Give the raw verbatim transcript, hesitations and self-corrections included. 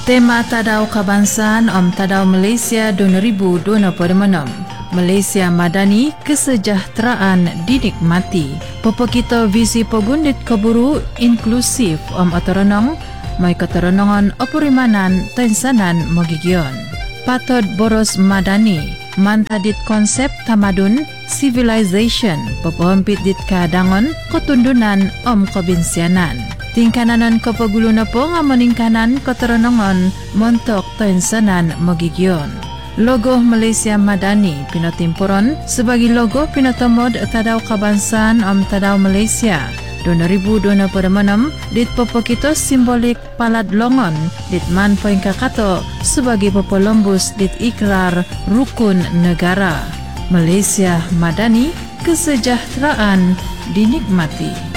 Tema Tadau Kebangsaan Om Tadau Malaysia dua ribu dua puluh enam. Malaysia Madani, kesejahteraan dinikmati. Popo kita visi pogundit keburu inklusif Om Otoronong, mai keteronongan opurimanan tensanan mogigion. Patod boros Madani, mantadit konsep tamadun civilization, popo hempit dit kadangon ketundunan Om Kebinsianan. Tingkananan kapagulunan po nga maningkanan keteronongan montok tensanan mogigion. Logo Malaysia Madani pinatimpuron sebagai logo pinatomod Tadau Kebangsaan Om Tadau Malaysia dua ribu dua puluh enam dit popo kita simbolik palad longon dit man poin kakato sebagai popo lombus dit ikrar rukun negara. Malaysia Madani, kesejahteraan dinikmati.